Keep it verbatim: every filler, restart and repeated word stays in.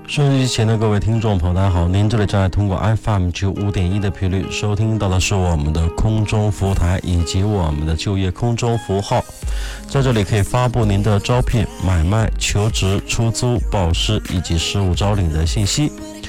收音机前的各位听众朋友，大家好！您这里正在通过 F M 九五点一的频率收听到的是我们的空中服务台以及我们的就业空中服务号，在这里可以发布您的招聘、买卖、求职、出租、保释以及实务招领的信息。